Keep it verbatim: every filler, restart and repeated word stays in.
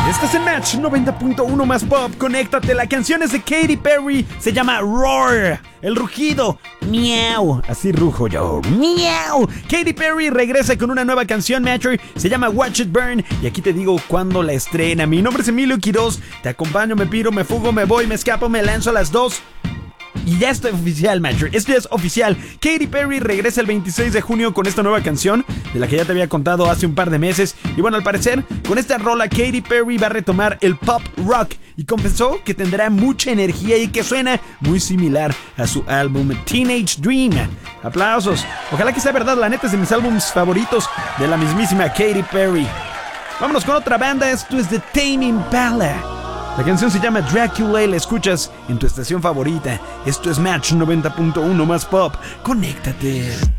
Estás en Match noventa punto uno más pop, conéctate. La canción es de Katy Perry, se llama Roar, el rugido, miau, así rujo yo, miau. Katy Perry regresa con una nueva canción, Matcher, se llama Watch It Burn, y aquí te digo cuándo la estrena. Mi nombre es Emilio Quiroz, te acompaño, me piro, me fugo, me voy, me escapo, me lanzo a las dos. Y ya está oficial, Matcher. Esto ya es oficial. Katy Perry regresa el veintiséis de junio con esta nueva canción, de la que ya te había contado hace un par de meses. Y bueno, al parecer, con esta rola, Katy Perry va a retomar el pop rock y confesó que tendrá mucha energía y que suena muy similar a su álbum Teenage Dream. Aplausos. Ojalá que sea verdad, la neta es de mis álbumes favoritos de la mismísima Katy Perry. Vámonos con otra banda. Esto es The Tame Impala. La canción se llama Dracula y la escuchas en tu estación favorita. Esto es Match noventa punto uno más pop. Conéctate.